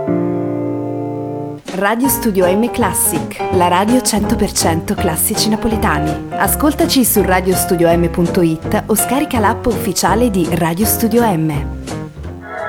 Radio Studio M Classic, la radio 100% classici napoletani. Ascoltaci su radiostudiom.it o scarica l'app ufficiale di Radio Studio M.